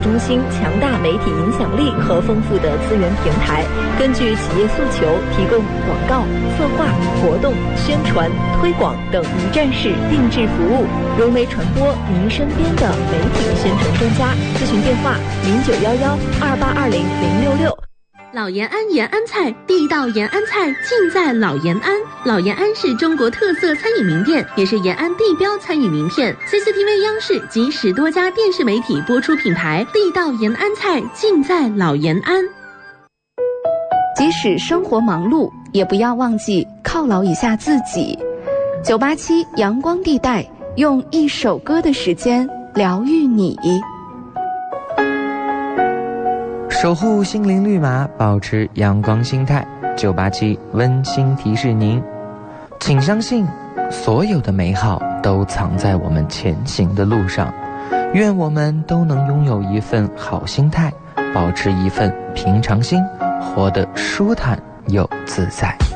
中心强大媒体影响力和丰富的资源平台，根据企业诉求提供广告、策划、活动、宣传、推广等一站式定制服务，融为传播您身边的媒体宣传专家。咨询电话091128200666。 老延安延安菜，地道延安菜尽在老延安。老延安是中国特色餐饮名店，也是延安地标餐饮名片。CCTV 央视及10多家电视媒体播出品牌，地道延安菜尽在老延安。 即使生活忙碌，也不要忘记犒劳一下自己。987阳光地带，用一首歌的时间疗愈你。 守护心灵绿码，保持阳光心态。987温馨提示您，请相信，所有的美好都藏在我们前行的路上。愿我们都能拥有一份好心态，保持一份平常心，活得舒坦又自在。